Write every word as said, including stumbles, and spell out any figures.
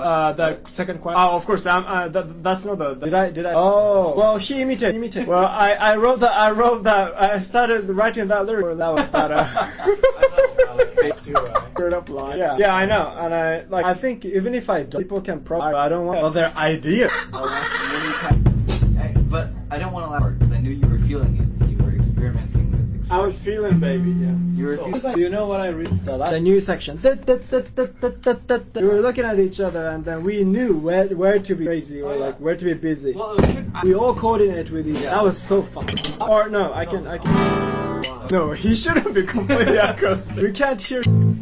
Uh, the second question. Oh, of course. Um, uh, that, that's not the, the. Did I? Did I? Oh, well, he imitated. Imitated. Well, I, I wrote that. I wrote that. I started writing that lyric. That was that. Uh, up line. Yeah. Yeah, I know. And I like. I think even if I do, people can probably. I don't want other idea. Hey, but I don't want to laugh because I knew you were feeling it. You were experimenting with. I was feeling, baby. Yeah. You were. Do you know what I read? The, the new section. We were looking at each other, and then we knew where where to be crazy or like where to be busy. Well, we all coordinate with each other. That was so fun. Or no, I can I can. No, he shouldn't be completely across. We can't hear.